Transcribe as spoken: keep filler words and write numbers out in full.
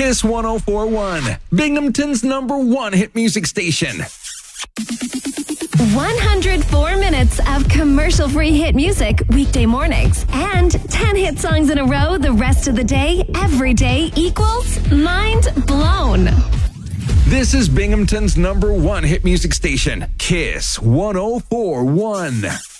Kiss one oh four point one, Binghamton's number one hit music station. one hundred four minutes of commercial-free hit music weekday mornings. And ten hit songs in a row the rest of the day, every day equals mind blown. This is Binghamton's number one hit music station, Kiss one oh four point one.